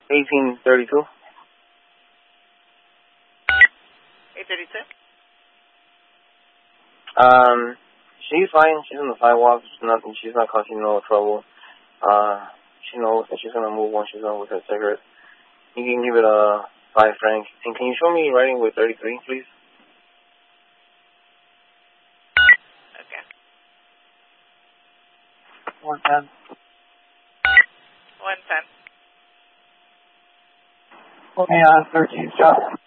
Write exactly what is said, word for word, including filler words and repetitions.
eighteen thirty-two. eight thirty-two? Um, she's fine. She's on the sidewalk. She's not, she's not causing no trouble. Uh, she knows that she's going to move once she's done with her cigarette. You can give it a five franc. And can you show me writing with thirty-three, please? Okay. one ten. one ten. Okay, uh, thirteen, shot.